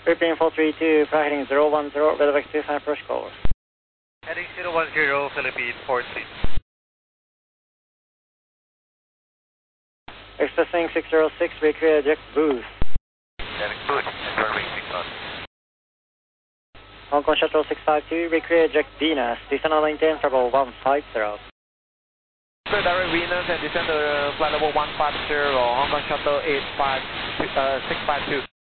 European 432, fly heading 010, weather vector 25 approach call. Heading 010, Philippine 43. Expressing 606, recreate eject boost. Having boost, confirming 6 knots. Hong Kong Shuttle 652, recreate eject Venus, descend on maintain level 150. Direct Venus and descend to flight level 150, Hong Kong Shuttle 652.